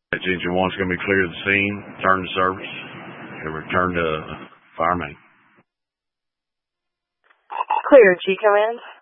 Engine 1's going to be clear of the scene, turn to service, and return to fire main. Clear, G Command.